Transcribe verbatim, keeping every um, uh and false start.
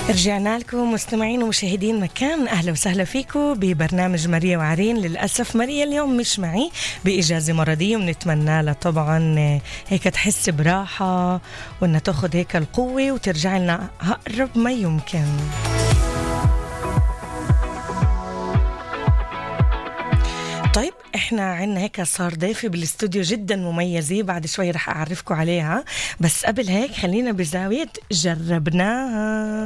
رجعنا لكم مستمعين ومشاهدين مكان. أهلا وسهلا فيكم ببرنامج ماريا وعرين. للأسف ماريا اليوم مش معي بإجازة مرضية، ونتمنى لها طبعا هيك تحس براحة وأنها تأخذ هيك القوة وترجع لنا أقرب ما يمكن. طيب احنا عنا هيك صار ضيفة بالاستوديو جدا مميزة، بعد شوي رح أعرفكم عليها، بس قبل هيك خلينا بزاوية جربناها.